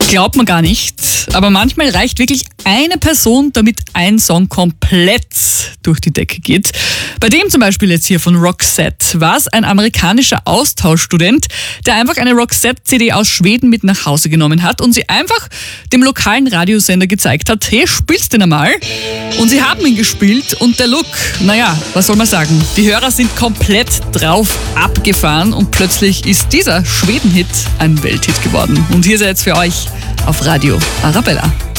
Glaubt man gar nicht, aber manchmal reicht wirklich eine Person, damit ein Song komplett durch die Decke geht. Bei dem zum Beispiel jetzt hier von Roxette war es ein amerikanischer Austauschstudent, der einfach eine Roxette-CD aus Schweden mit nach Hause genommen hat und sie einfach dem lokalen Radiosender gezeigt hat, hey, spielst den einmal? Und sie haben ihn gespielt und der Look, naja, was soll man sagen, die Hörer sind komplett drauf abgefahren und plötzlich ist dieser Schweden-Hit ein Welthit geworden. Und hier ist er jetzt für euch auf Radio Arabella.